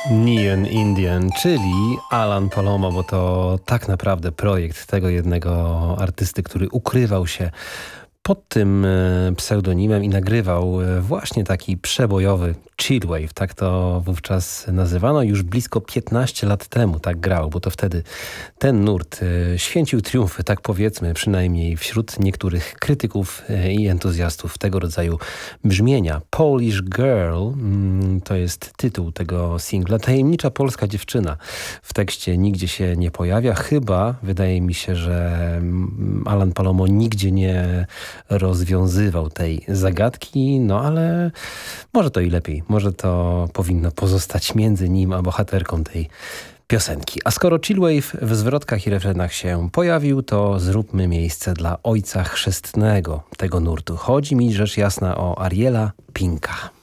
Neon Indian, czyli Alan Palomo, bo to tak naprawdę projekt tego jednego artysty, który ukrywał się pod tym pseudonimem i nagrywał właśnie taki przebojowy chillwave, tak to wówczas nazywano. Już blisko 15 lat temu tak grał, bo to wtedy ten nurt święcił triumfy, tak powiedzmy, przynajmniej wśród niektórych krytyków i entuzjastów tego rodzaju brzmienia. Polish Girl to jest tytuł tego singla. Tajemnicza polska dziewczyna w tekście nigdzie się nie pojawia. Chyba, wydaje mi się, że Alan Palomo nigdzie nie rozwiązywał tej zagadki, no ale może to i lepiej. Może to powinno pozostać między nim a bohaterką tej piosenki. A skoro chillwave w zwrotkach i refrenach się pojawił, to zróbmy miejsce dla ojca chrzestnego tego nurtu. Chodzi mi rzecz jasna o Ariela Pinka.